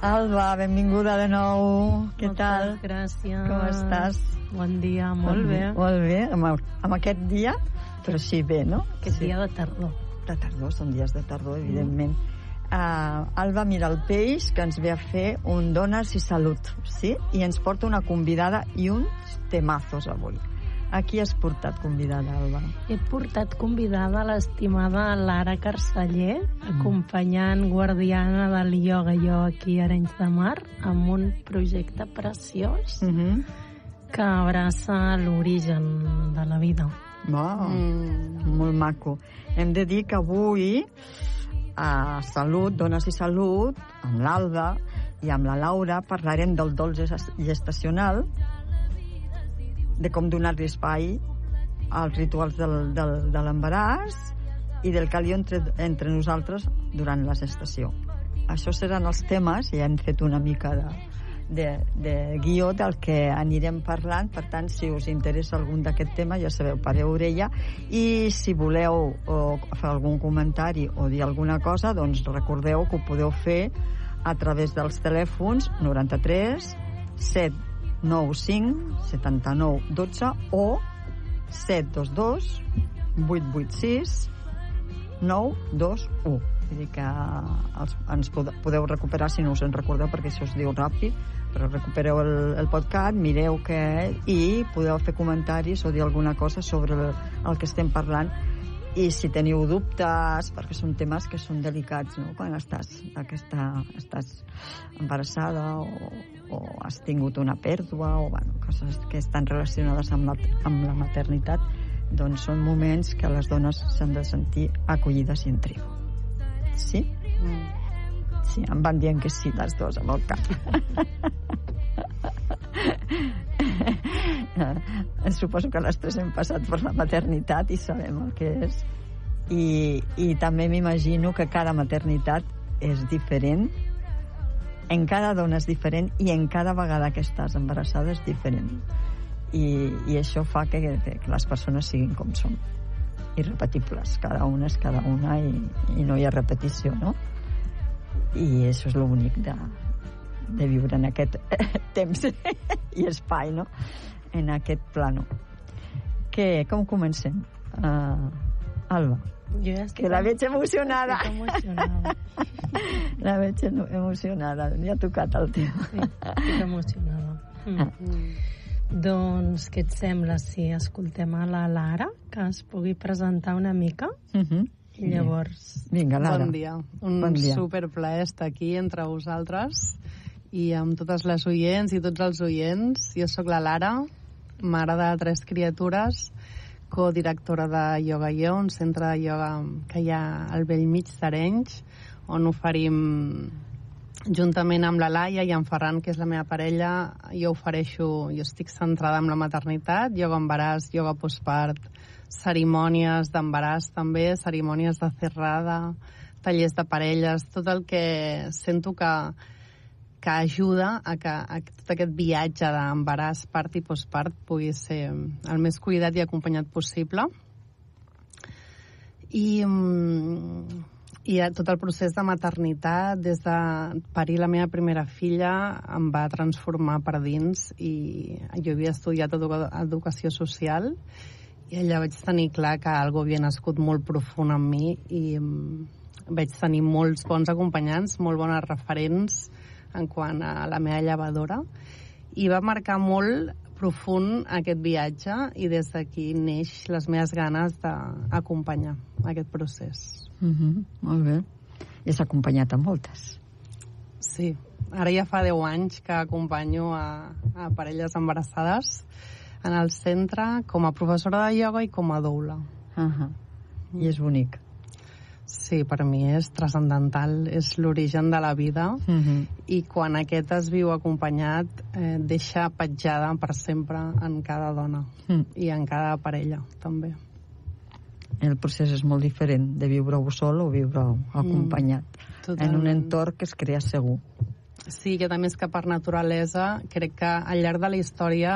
Alba, benvinguda de nou. Què tal? Moltes gràcies. Com estàs? Bon dia, molt bé. Molt bé, amb aquest dia, però sí bé, no? Aquest dia de tardor. De tardor, són dies de tardor, evidentment. Alba mira el peix, que ens ve a fer un Dones i Salut, sí? I ens porta una convidada i uns temazos avui. A qui has portat convidada, Alba? He portat convidada l'estimada Lara Carceller, acompanyant guardiana del ioga jo aquí a Arenys de Mar, amb un projecte preciós que abraça l'origen de la vida. Molt maco. Hem de dir que avui a Salut, Dones i Salut, amb l'Alba i amb la Laura parlarem del dol gestacional, de com donar-li espai als rituals de l'embaràs i del calió entre nosaltres durant la gestació. Això seran els temes, i hem fet una mica de guió del que anirem parlant. Per tant, si us interessa algun d'aquest tema, ja sabeu, pareu orella, i si voleu fer algun comentari o dir alguna cosa, doncs recordeu que ho podeu fer a través dels telèfons 93 795 79 12 o 722 886 921. Vull dir que ens podeu recuperar, si no us en recordeu, perquè això us diu ràpid, però recupereu el podcast, mireu i podeu fer comentaris o dir alguna cosa sobre el que estem parlant. I si teniu dubtes, perquè són temes que són delicats, no? Quan estàs embarassada o has tingut una pèrdua o coses que estan relacionades amb la maternitat, doncs són moments que les dones s'han de sentir acollides i en tribu. Sí? Sí, em van dient que sí les dues amb el cap. Suposo que les tres hem passat per la maternitat i sabem el que és, i també m'imagino que cada maternitat és diferent, en cada dona és diferent i en cada vegada que estàs embarassada és diferent, i això fa que les persones siguin com són, irrepetibles, cada una és cada una i no hi ha repetició, no? I això és l'únic de viure en aquest temps i espai, no? En aquest plano. Com comencem? Alba, que la veig emocionada. La veig emocionada. Ja ha tocat el tema. Sí, estic emocionada. Doncs què et sembla si escoltem a la Lara, que es pugui presentar una mica? I llavors... Vinga, Lara. Bon dia. Un superplaer estar aquí entre vosaltres i amb totes les oients i tots els oients. Jo sóc la Lara, mare de 3 criatures, codirectora de Yoga Jo, un centre de ioga que hi ha al bell mig d'Arenys, on oferim, juntament amb la Laia i en Ferran, que és la meva parella, jo estic centrada en la maternitat, ioga embaràs, ioga postpart, cerimònies d'embaràs també, cerimònies de cerrada, tallers de parelles, tot el que sento que ajuda a que tot aquest viatge d'embaràs, part i postpart pugui ser el més cuidat i acompanyat possible. I tot el procés de maternitat, des de parir la meva primera filla, em va transformar per dins, i jo havia estudiat educació social i allà vaig tenir clar que algo havia nascut molt profund en mi, i vaig tenir molts bons acompanyants, molt bones referents en quant a la meva llevadora, i va marcar molt profund aquest viatge, i des d'aquí neix les meves ganes d'acompanyar aquest procés. Molt bé. I has acompanyat a moltes. Sí, ara ja fa 10 anys que acompanyo a parelles embarassades en el centre com a professora de ioga i com a doula. I és bonic. Sí, per mi és transcendental, és l'origen de la vida, i quan aquest es viu acompanyat deixa petjada per sempre en cada dona i en cada parella també. El procés és molt diferent de viure-ho sol o viure-ho acompanyat, en un entorn que es crea segur. Sí, que també és que per naturalesa crec que al llarg de la història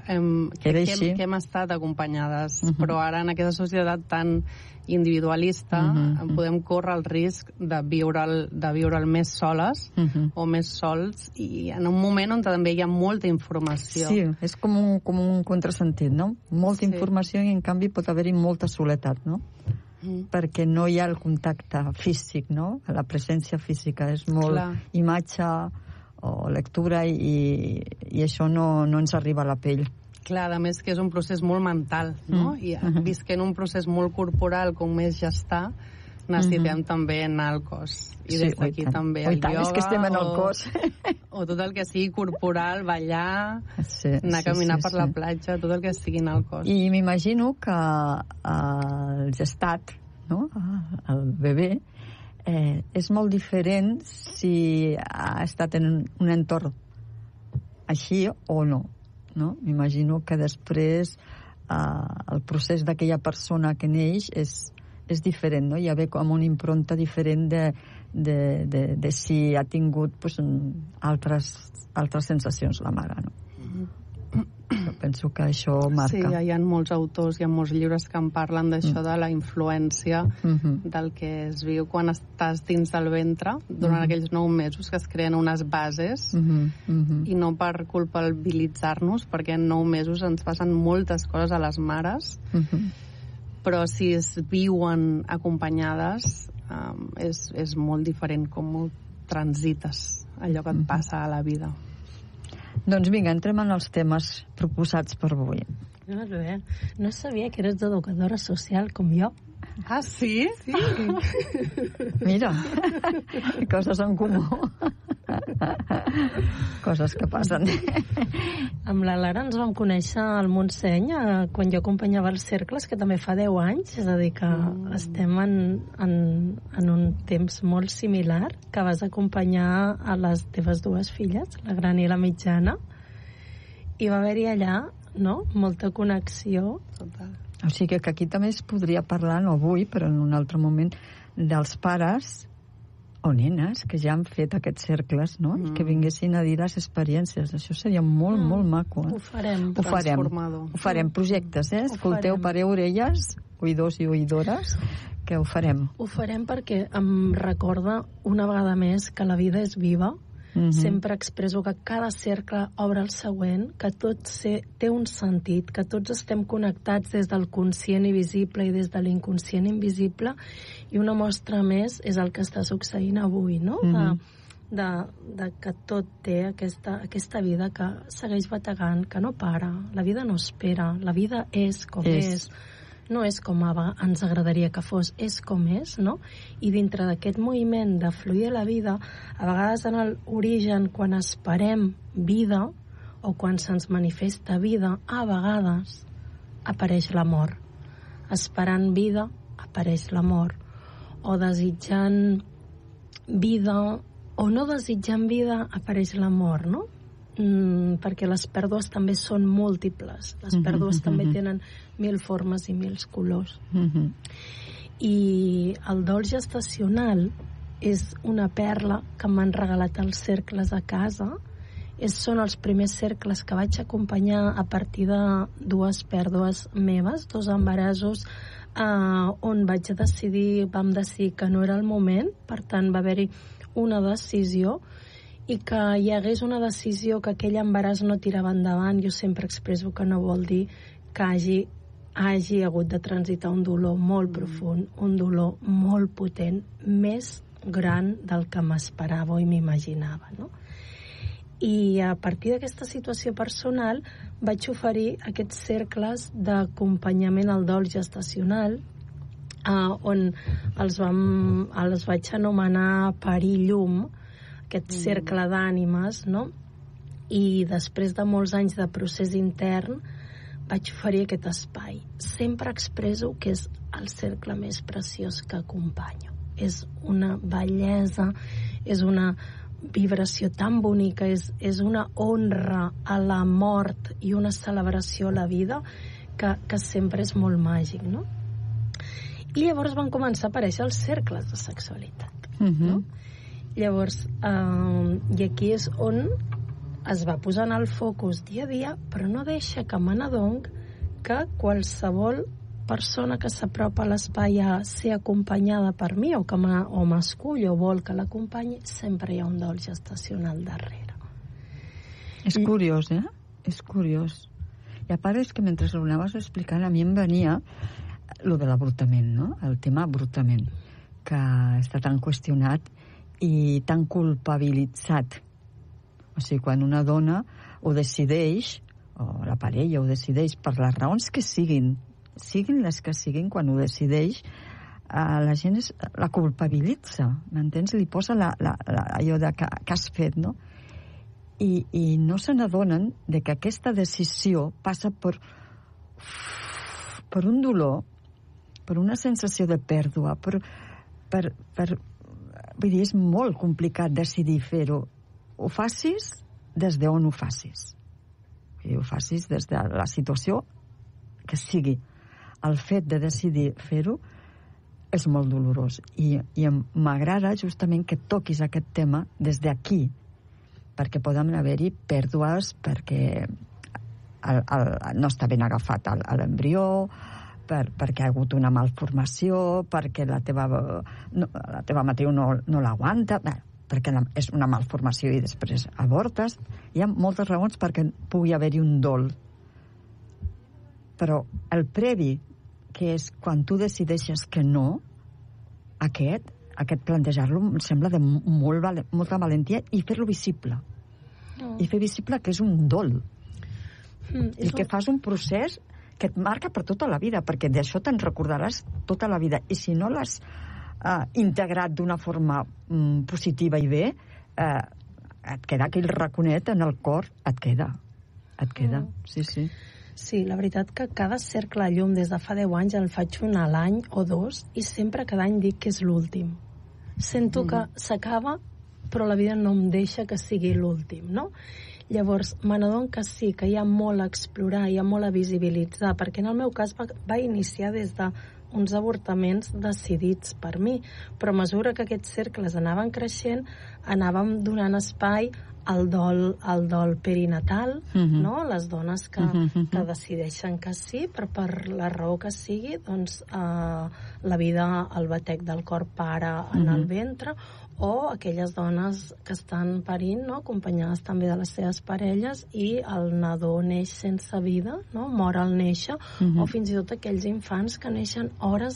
que hem estat acompanyades, però ara en aquesta societat tan individualista podem córrer el risc de viure'l més soles o més sols, i en un moment on també hi ha molta informació. Sí, és com un contrasentit, no? Molta informació i en canvi pot haver-hi molta soledat, no? Perquè no hi ha el contacte físic, no? La presència física és molt imatge o lectura i això no ens arriba a la pell. Clar, a més que és un procés molt mental, no? I visquent un procés molt corporal com és gestar, necessitem també anar al cos. I des d'aquí també el ioga, és que estem en el cos. O tot el que sigui corporal, ballar, anar a caminar per la platja, tot el que sigui en el cos. I m'imagino que el gestat, no? El bebè, és molt diferent si ha estat en un entorn així o no. M'imagino que després el procés d'aquella persona que neix és diferent, no? Hi ha com una impronta diferent de si ha tingut altres sensacions la mare, no? Jo penso que això marca. Sí, hi ha molts autors, hi ha molts llibres que en parlen d'això, de la influència del que es viu quan estàs dins del ventre durant aquells 9 mesos, que es creen unes bases, i no per culpabilitzar-nos, perquè en 9 mesos ens passen moltes coses a les mares, però si es viuen acompanyades és molt diferent com transites allò que et passa a la vida. Doncs vinga, entrem en els temes proposats per avui. No sabia que eres educadora social com jo. Ah, sí? Sí. Mira, coses en comú. Coses que passen. Amb la Lara ens vam conèixer al Montseny quan jo acompanyava els cercles, que també fa 10 anys, és a dir, que estem en un temps molt similar, que vas acompanyar a les teves 2 filles, la gran i la mitjana, i va haver-hi allà, no?, molta connexió. Total. O sigui que aquí també es podria parlar, no avui, però en un altre moment, dels pares o nenes que ja han fet aquests cercles, no? I que vinguessin a dir les experiències. Això seria molt, molt maco. Ho farem. Ho farem. Projectes, Escolteu, pareu orelles, oïdors i oïdores, que ho farem. Ho farem perquè em recorda una vegada més que la vida és viva. Sempre expresso que cada cercle obre el següent, que tot té un sentit, que tots estem connectats des del conscient invisible i des de l'inconscient invisible, i una mostra més és el que està succeint avui, no? De que tot té aquesta vida que segueix bategant, que no para, la vida no espera, la vida és com és. No és com ens agradaria que fos, és com és, no? I dintre d'aquest moviment de fluir la vida, a vegades en l'origen, quan esperem vida, o quan se'ns manifesta vida, a vegades apareix l'amor. Esperant vida, apareix l'amor. O desitjant vida, o no desitjant vida, apareix l'amor, no? Perquè les pèrdues també són múltiples. Les pèrdues també tenen 1000 formes i 1000 colors. I el dol gestacional és una perla que m'han regalat els cercles a casa. Són els primers cercles que vaig acompanyar a partir de 2 pèrdues meves, 2 embarassos, on vam decidir que no era el moment, per tant va haver-hi una decisió, i que hi hagués una decisió que aquell embaràs no tirava endavant. Jo sempre expresso que no vol dir que hagi hagut de transitar un dolor molt profund, un dolor molt potent, més gran del que m'esperava i m'imaginava, no? I a partir d'aquesta situació personal vaig oferir aquests cercles d'acompanyament al dol gestacional, on els vaig anomenar Parir Llum, aquest cercle d'ànimes, no? I després de molts anys de procés intern vaig oferir aquest espai. Sempre expresso que és el cercle més preciós que acompanyo. És una bellesa, és una vibració tan bonica, és una honra a la mort i una celebració a la vida que sempre és molt màgic, no? I llavors van començar a aparèixer els cercles de sexualitat, no? Llavors, i aquí és on es va posant el focus dia a dia, però no deixa que m'adonc que qualsevol persona que s'apropa a l'espai a ser acompanyada per mi o m'escull o vol que l'acompanyi, sempre hi ha un dol gestacional darrere. És curiós, És curiós. I a part és que mentre ho anaves explicant a mi em venia lo de l'avortament, no? El tema avortament, que està tan qüestionat i tan culpabilitzat. O sigui, quan una dona ho decideix, o la parella ho decideix per les raons que siguin les que siguin, quan ho decideix, la gent la culpabilitza, m'entens? Li posa allò que has fet, no? I no se n'adonen de que aquesta decisió passa per un dolor, per una sensació de pèrdua, vull dir, és molt complicat decidir fer-ho. Ho facis des d'on ho facis. Ho facis des de la situació que sigui. El fet de decidir fer-ho és molt dolorós. I m'agrada justament que toquis aquest tema des d'aquí, perquè poden haver-hi pèrdues, perquè no està ben agafat l'embrió, perquè ha hagut una malformació, perquè la teva matriu no l'aguanta, perquè és una malformació i després avortes. Hi ha moltes raons perquè pugui haver-hi un dol. Però el previ, que és quan tu decideixes que no, aquest plantejar-lo em sembla de molta valentia i fer-lo visible. I fer visible que és un dol. I que fas un procés que et marca per tota la vida, perquè d'això te'n recordaràs tota la vida. I si no l'has integrat d'una forma positiva i bé, et queda aquell raconet en el cor, et queda. Sí. Sí, la veritat que cada cercle de llum des de fa 10 anys el faig un a l'any o 2 i sempre cada any dic que és l'últim. Sento que s'acaba, però la vida no em deixa que sigui l'últim, no? Llavors, me n'adono que sí, que hi ha molt a explorar, hi ha molt a visibilitzar, perquè en el meu cas va iniciar des d'uns avortaments decidits per mi, però a mesura que aquests cercles anaven creixent, anàvem donant espai al dol perinatal, no? Les dones que decideixen que sí, però per la raó que sigui, doncs la vida, el batec del cor para en el ventre, o aquelles dones que estan parint, no? Acompanyades també de les seves parelles, i el nadó neix sense vida, no? Mor al néixer, o fins i tot aquells infants que neixen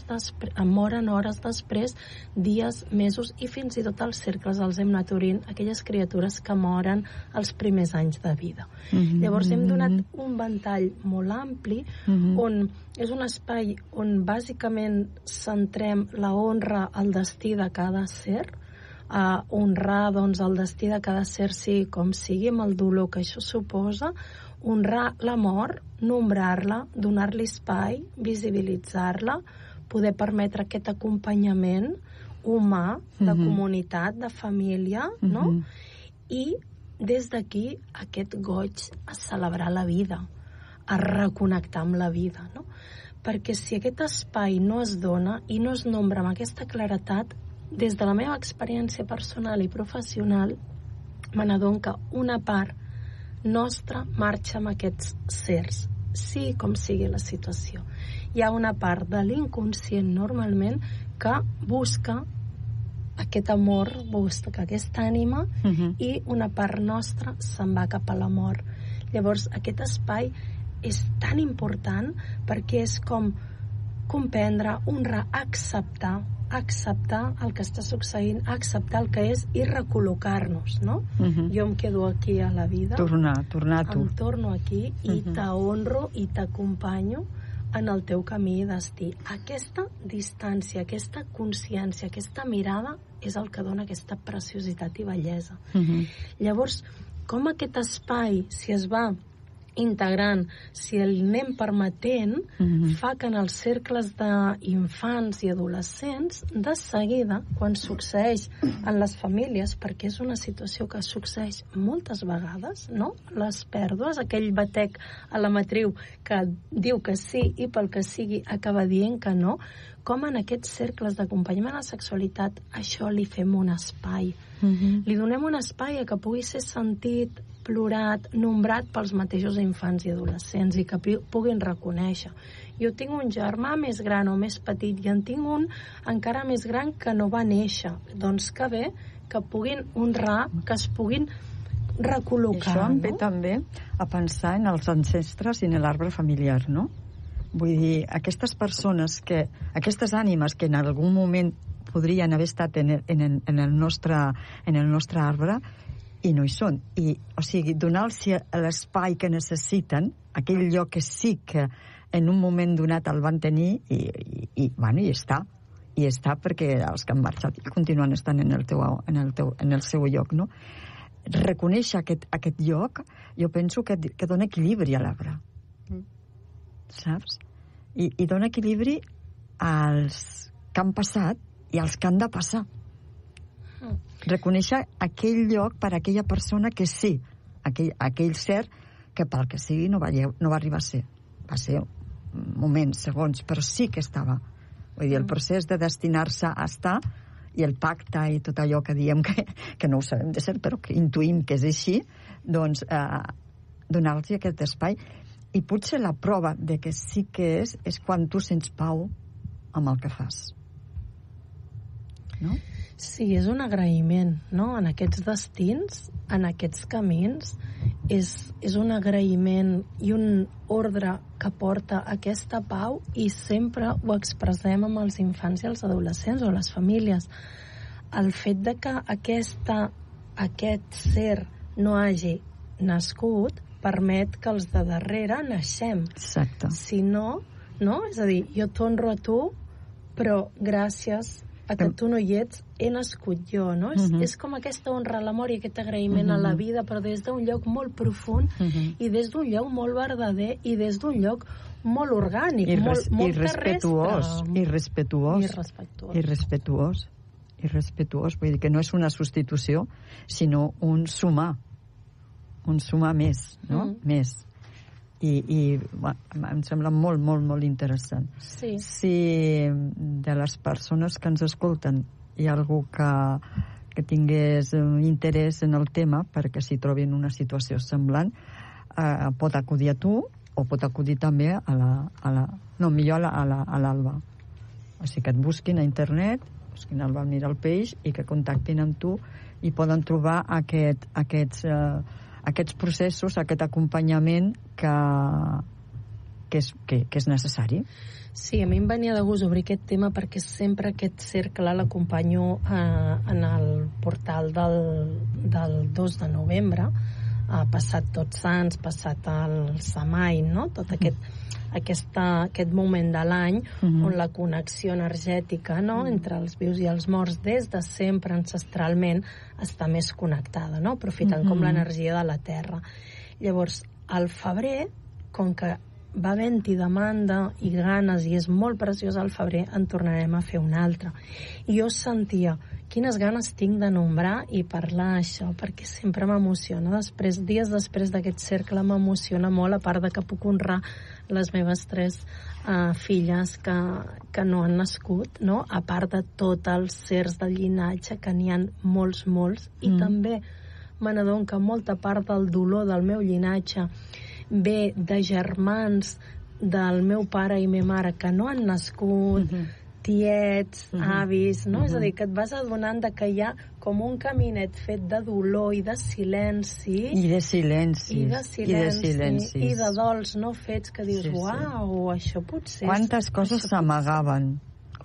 moren hores després, dies, mesos, i fins i tot els cercles els hem anat obrint, aquelles criatures que moren els primers anys de vida. Llavors hem donat un ventall molt ampli, on és un espai on bàsicament centrem la honra al destí de cada ser, a honrar, doncs, el destí de cada ser, sigui com sigui, amb el dolor que això suposa, honrar la mort, nombrar-la, donar-li espai, visibilitzar-la, poder permetre aquest acompanyament humà, de comunitat, de família, no? I des d'aquí aquest goig a celebrar la vida, a reconnectar amb la vida, no? Perquè si aquest espai no es dona i no es nombra amb aquesta claretat, des de la meva experiència personal i professional, me n'adono que una part nostra marxa amb aquests sers, sigui com sigui la situació. Hi ha una part de l'inconscient normalment que busca aquest amor, busca aquesta ànima, i una part nostra se'n va cap a l'amor. Llavors aquest espai és tan important perquè és com comprendre, honrar, acceptar el que està succeint, acceptar el que és i recol·locar-nos, no? Jo em quedo aquí a la vida, tornar a tu. Em torno aquí i t'honro i t'acompanyo en el teu camí i destí. Aquesta distància, aquesta consciència, aquesta mirada és el que dona aquesta preciositat i bellesa. Llavors, com aquest espai, si es va integrant, si el anem permetent, fa que en els cercles d'infants i adolescents, de seguida, quan succeeix en les famílies, perquè és una situació que succeeix moltes vegades, no? Les pèrdues, aquell batec a la matriu que diu que sí i pel que sigui acaba dient que no, com en aquests cercles d'acompanyament a la sexualitat això li fem un espai. Li donem un espai a que pugui ser sentit plorat, nombrat pels mateixos infants i adolescents i que puguin reconèixer. Jo tinc un germà més gran o més petit i en tinc un encara més gran que no va néixer. Doncs que bé que puguin honrar, que es puguin recol·locar. Això em ve també a pensar en els ancestres i en l'arbre familiar, no? Vull dir, aquestes persones, aquestes ànimes que en algun moment podrien haver estat en el nostre arbre i no hi són. O sigui, donar-los l'espai que necessiten, aquell lloc que sí que en un moment donat el van tenir i està. I està perquè els que han marxat continuen estant en el seu lloc, no? Reconèixer aquest lloc, jo penso que dona equilibri a l'arbre. Saps? I dona equilibri als que han passat i als que han de passar. Reconèixer aquell lloc per a aquella persona que sí, aquell ser que pel que sigui no va arribar a ser. Va ser moments, segons, però sí que estava. Vull dir, el procés de destinar-se a estar i el pacte i tot allò que diem que no ho sabem de ser, però que intuïm que és així, doncs donar-los aquest espai. I potser la prova de que sí que és quan tu sents pau amb el que fas. No? Sí, és un agraïment, no? En aquests destins, en aquests camins, és un agraïment i un ordre que porta aquesta pau i sempre ho expressem amb els infants i els adolescents o les famílies. El fet de que aquest ser no hagi nascut permet que els de darrere naixem. Exacte. Si no, no? És a dir, jo t'honro a tu, però gràcies a que tu no hi ets, he nascut jo, no? És com aquesta honra a l'amor i aquest agraïment a la vida, però des d'un lloc molt profund i des d'un lloc molt verdader i des d'un lloc molt orgànic, molt terrestre. I respetuós. Vull dir que no és una substitució, sinó un sumar més, no? Més. I em sembla molt, molt, molt interessant. Sí. Si de les persones que ens escolten hi ha algú que tingués interès en el tema perquè s'hi trobi en una situació semblant, pot acudir a tu o pot acudir també millor a l'Alba. O sigui, que et busquin a internet, busquin Alba Mira el Peix i que contactin amb tu i poden trobar aquests processos, aquest acompanyament que és necessari. Sí, a mi em venia de gust obrir aquest tema perquè sempre aquest cercle l'acompanyo en el portal del 2 de novembre, passat Tots Sants, passat el Samhain, no? Tot aquest moment de l'any on la connexió energètica, no? Entre els vius i els morts des de sempre ancestralment està més connectada, no? Aprofitant com l'energia de la Terra. Llavors, al febrer, com que va havent-hi demanda i ganes i és molt preciós al febrer, en tornarem a fer un altre. I jo sentia quines ganes tinc de nombrar i parlar això, perquè sempre m'emociona. Dies després d'aquest cercle m'emociona molt, a part de que puc honrar les meves 3 filles que no han nascut, no? A part de tots els sers del llinatge, que n'hi ha molts, i també me n'adono que molta part del dolor del meu llinatge ve de germans del meu pare i meva mare que no han nascut, tiets, avis, no? És a dir, que et vas adonant que hi ha com un caminet fet de dolor i de silenci. I de silencis. I de dols no fets que dius, uau, això potser... Quantes coses s'amagaven.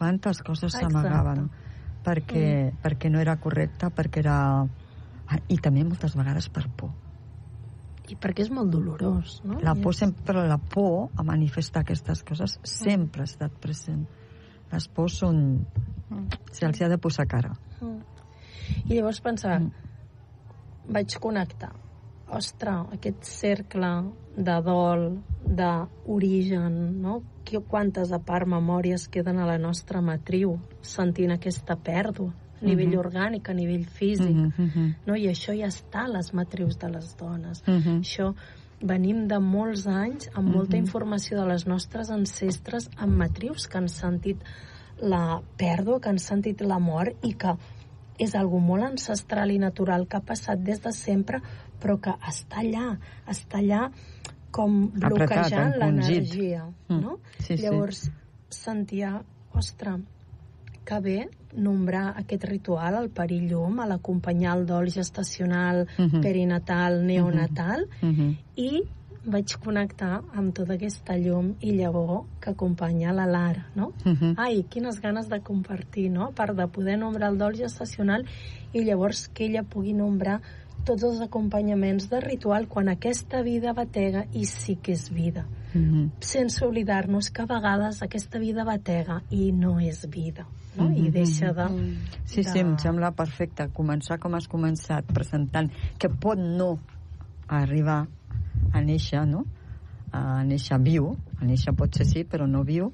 Perquè no era correcte, perquè era... I també moltes vegades per por. I perquè és molt dolorós, no? La por a manifestar aquestes coses sempre ha estat present. Les pors són... se'ls ha de posar cara. I llavors pensava, vaig connectar. Ostres, aquest cercle de dol, d'origen, no? Quantes a part memòries queden a la nostra matriu sentint aquesta pèrdua a nivell orgànic, a nivell físic, no? I això ja està a les matrius de les dones. Això venim de molts anys amb molta informació de les nostres ancestres amb matrius que han sentit la pèrdua, que han sentit la mort i que és algo molt ancestral i natural que ha passat des de sempre, però que està allà com bloquejant l'energia, no? Llavors sentia, ostres, que bé nombrar aquest ritual, el perillum, a l'acompanyar el dol gestacional, perinatal, neonatal, i vaig connectar amb tota aquesta llum i llavor que acompanya la Lara, no? Ai, quines ganes de compartir, no? Per de poder nombrar el dol gestacional i llavors que ella pugui nombrar tots els acompanyaments de ritual quan aquesta vida batega i sí que és vida. Sense oblidar-nos que a vegades aquesta vida batega i no és vida, no? I deixa de... Sí, em sembla perfecte començar com has començat, presentant que pot no arribar a néixer, no? A néixer viu, a néixer potser sí, però no viu,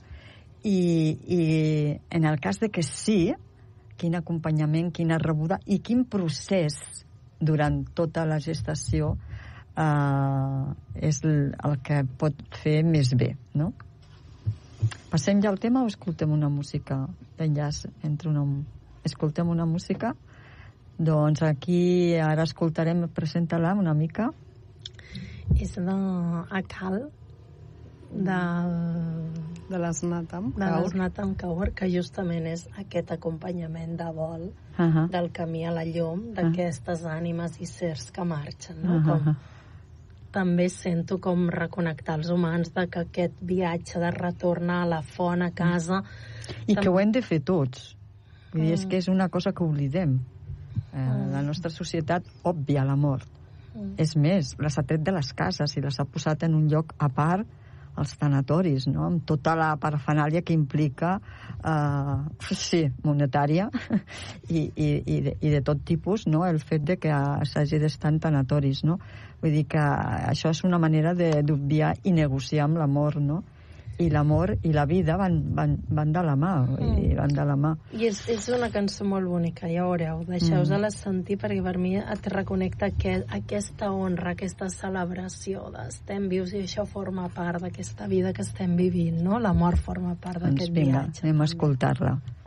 i en el cas de que sí, quin acompanyament, quina rebuda i quin procés durant tota la gestació és el que pot fer més bé, no? Passem ja al tema o escoltem una música d'enllaç entre escoltem una música? Doncs aquí ara escoltarem, presenta-la una mica. És d'Akal, de les Natam Kaur, que justament és aquest acompanyament de vol del camí a la llum d'aquestes ànimes i sers que marxen, no? Com també sento com reconnectar els humans de que aquest viatge de retorn a la font, a casa... I que ho hem de fer tots. Vull dir, és que és una cosa que oblidem. La nostra societat obvia la mort. És més, les ha tret de les cases i les ha posat en un lloc a part, als tanatoris, no? Amb tota la parafernàlia que implica, monetària i de tot tipus, no? El fet de que s'hagi d'estar en tanatoris, no? Vull dir que això és una manera d'obviar i negociar amb la mort, no? I l'amor i la vida van de la mà, van de la mà. I és una cançó molt bonica, ja veureu, deixeu-vos-la sentir, perquè per mi et reconnecta aquesta honra, aquesta celebració d'estem vius i això forma part d'aquesta vida que estem vivint, no? La mort forma part d'aquest viatge. Vinga, anem a escoltar-la.